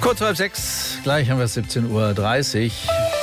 Kurz halb 6, gleich haben wir es 17:30 Uhr.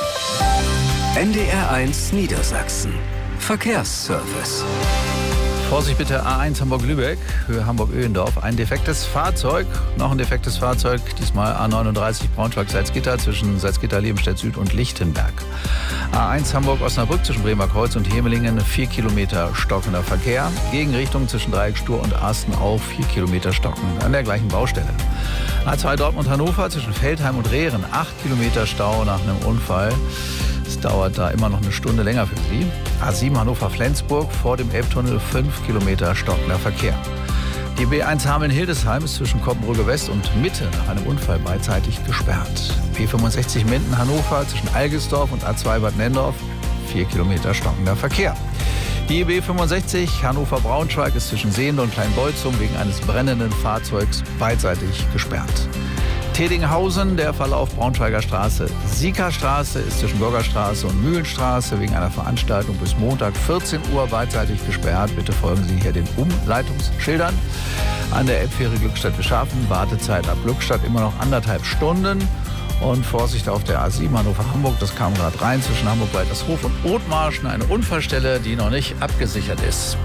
NDR1 Niedersachsen. Verkehrsservice. Vorsicht bitte, A1 Hamburg-Lübeck, Höhe Hamburg-Öhendorf. Ein defektes Fahrzeug, noch ein defektes Fahrzeug, diesmal A39 Braunschweig-Salzgitter zwischen Salzgitter-Lebenstedt-Süd und Lichtenberg. A1 Hamburg-Osnabrück zwischen Bremer Kreuz und Hemelingen, 4 Kilometer stockender Verkehr. Gegenrichtung zwischen Dreieck Stur und Arsten auch 4 Kilometer stockend an der gleichen Baustelle. A2 Dortmund-Hannover zwischen Feldheim und Rehren, 8 Kilometer Stau nach einem Unfall. Es dauert da immer noch eine Stunde länger für Sie. A7 Hannover-Flensburg vor dem Elbtunnel, 5 Kilometer stockender Verkehr. Die B1 Hameln-Hildesheim ist zwischen Koppenbrücke West und Mitte nach einem Unfall beidseitig gesperrt. B65 Minden-Hannover zwischen Algesdorf und A2 Bad Nenndorf, 4 Kilometer stockender Verkehr. Die B65 Hannover-Braunschweig ist zwischen Sehnde und Kleinbolzum wegen eines brennenden Fahrzeugs beidseitig gesperrt. Tedinghausen, der Verlauf Braunschweiger Straße, Siekerstraße ist zwischen Bürgerstraße und Mühlenstraße wegen einer Veranstaltung bis Montag 14 Uhr beidseitig gesperrt. Bitte folgen Sie hier den Umleitungsschildern. An der Elbfähre Glückstadt-Beschaffen, Wartezeit ab Glückstadt immer noch 1,5 Stunden. Und Vorsicht auf der A7 Hannover-Hamburg, das kam gerade rein, zwischen Hamburg-Waltershof und Othmarschen, eine Unfallstelle, die noch nicht abgesichert ist.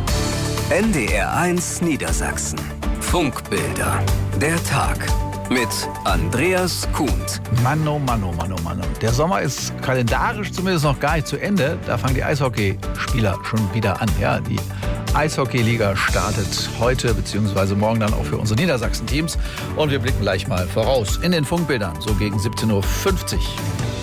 NDR1 Niedersachsen. Funkbilder. Der Tag. Mit Andreas Kuhnt. Mann, oh Mann, oh Mann, oh Mann. Der Sommer ist kalendarisch zumindest noch gar nicht zu Ende. Da fangen die Eishockeyspieler schon wieder an. Ja, die Eishockeyliga startet heute bzw. morgen dann auch für unsere Niedersachsen-Teams. Und wir blicken gleich mal voraus in den Funkbildern, so gegen 17:50 Uhr.